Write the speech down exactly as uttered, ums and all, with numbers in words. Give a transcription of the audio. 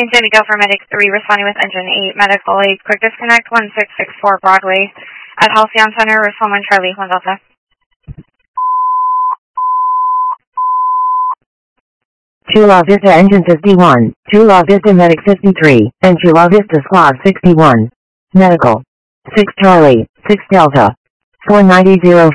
San Miguel for Medic three, responding with Engine eight, medical aid, quick disconnect, one six six four Broadway at Halcyon Center, respond one Charlie, one Delta. Chula Vista Engine fifty-one, Chula Vista Medic fifty-three, and Chula Vista Squad sixty-one. Medical. six Charlie, six Delta. four ninety.